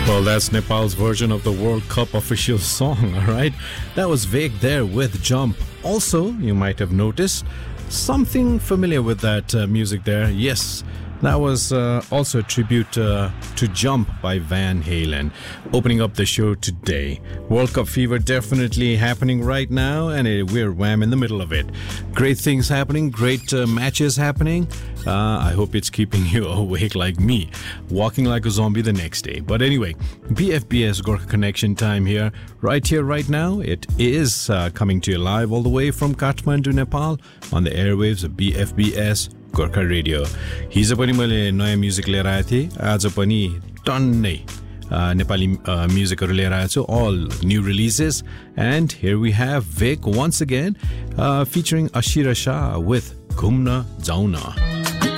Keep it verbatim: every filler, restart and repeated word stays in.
Well, that's Nepal's version of the World Cup official song, all right? That was Vek there with Jump. Also, you might have noticed something familiar with that uh, music there. Yes, that was uh, also a tribute uh, to Jump by Van Halen, opening up the show today. World Cup fever definitely happening right now, and it, we're wham in the middle of it. Great things happening, great uh, matches happening. Uh, I hope it's keeping you awake like me, walking like a zombie the next day. But anyway, B F B S Gorkha Connection time here, right here, right now. It is uh, coming to you live all the way from Kathmandu, Nepal, on the airwaves of B F B S Gorkha Radio. हिजो पनि मैले नयाँ music लिएर आएको थिएँ, आज पनि टन्नै नेपाली म्युजिकहरू लिएर आएको छु, all new releases. And here we have Vek once again, uh, featuring Ashira Shah with Ghumna Jauna.